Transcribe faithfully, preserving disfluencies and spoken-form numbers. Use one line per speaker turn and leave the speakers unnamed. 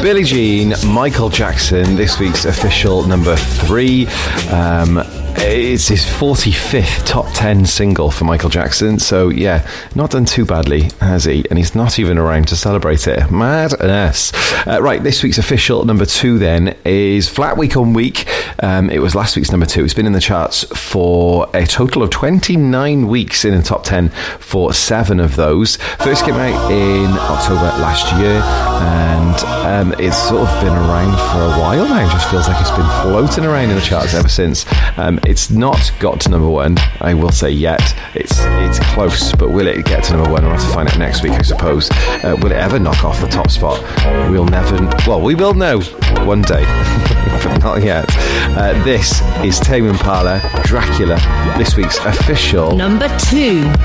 Billie Jean, Michael Jackson, this week's official number three. Um, it's his forty-fifth top ten single for Michael Jackson, so yeah, not done too badly, has he? And he's not even around to celebrate it. Madness. Uh, right, this week's official number two then is flat week on week. Um, it was last week's number two. It's been in the charts for a total of twenty-nine weeks, in the top ten for seven of those. First came out in October last year, and um, it's sort of been around for a while now. It just feels like it's been floating around in the charts ever since. Um, it's not got to number one, I will say, yet. It's it's close, but will it get to number one? We'll have to find out next week, I suppose. Uh, will it ever knock off the top spot? We'll never... Well, we will know one day, but not yet. Uh, this is Tame Impala, Dracula, this week's official...
number two.